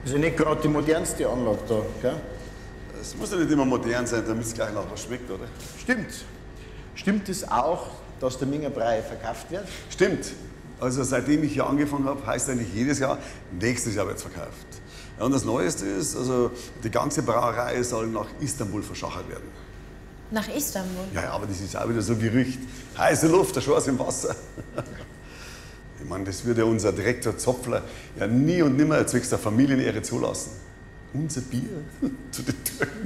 Ist ja nicht gerade die modernste Anlage da, gell? Es muss ja nicht immer modern sein, damit es gleich nach was schmeckt, oder? Stimmt. Stimmt es auch, dass der Mingerbrei verkauft wird? Stimmt. Also seitdem ich hier angefangen habe, heißt eigentlich jedes Jahr, nächstes Jahr wird es verkauft. Ja, und das Neueste ist, also die ganze Brauerei soll nach Istanbul verschachert werden. Nach Istanbul? Ja, aber das ist auch wieder so Gerücht. Heiße Luft, der Schwarz im Wasser. Ich meine, das würde unser Direktor Zopfler ja nie und nimmer zwecks der Familienehre zulassen. Unser Bier zu den Türken.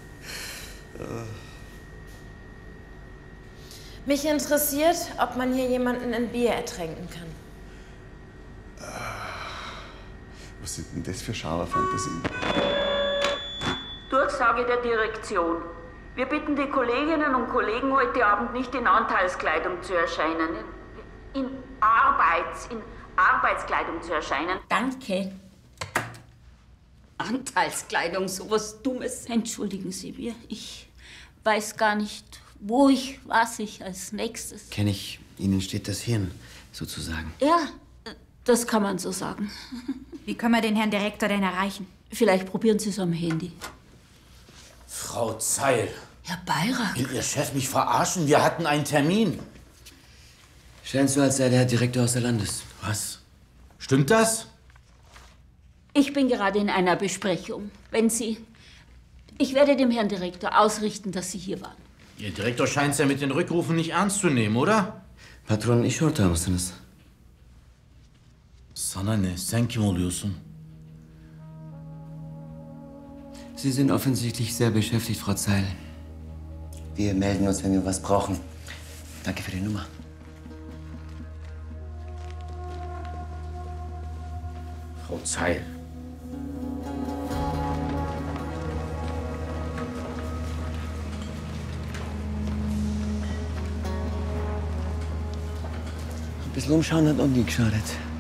Mich interessiert, ob man hier jemanden in Bier ertränken kann. Was sind denn das für Schauerfantasien? Durchsage der Direktion. Wir bitten die Kolleginnen und Kollegen heute Abend nicht in Anteilskleidung zu erscheinen. In Arbeitskleidung zu erscheinen. Danke. Anteilskleidung, sowas Dummes. Entschuldigen Sie mir, ich weiß gar nicht, was ich als nächstes... Kenn ich. Ihnen steht das Hirn, sozusagen. Ja, das kann man so sagen. Wie können wir den Herrn Direktor denn erreichen? Vielleicht probieren Sie es am Handy. Frau Zeil. Herr Beirat. Will Ihr Chef mich verarschen? Wir hatten einen Termin. Scheint so, als sei der Herr Direktor außer Landes. Was? Stimmt das? Ich bin gerade in einer Besprechung. Ich werde dem Herrn Direktor ausrichten, dass Sie hier waren. Ihr Direktor scheint es ja mit den Rückrufen nicht ernst zu nehmen, oder? Patron, iş ortağımsınız. Sana ne? Sen kim oluyorsun? Sie sind offensichtlich sehr beschäftigt, Frau Zeil. Wir melden uns, wenn wir was brauchen. Danke für die Nummer. Frau Zeil. Ein bisschen umschauen hat auch nie geschadet.